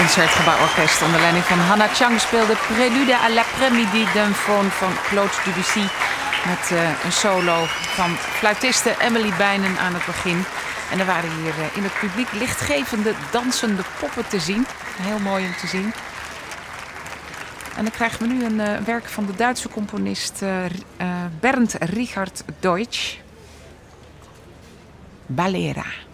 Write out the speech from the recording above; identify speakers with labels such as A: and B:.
A: Concertgebouworkest onder leiding van Hannah Chang speelde Prélude à l'après-midi d'un faune van Claude Debussy. Met een solo van fluitiste Emily Bijnen aan het begin. En er waren hier in het publiek lichtgevende, dansende poppen te zien. Heel mooi om te zien. En dan krijgen we nu een werk van de Duitse componist Bernd Richard Deutsch. Ballera.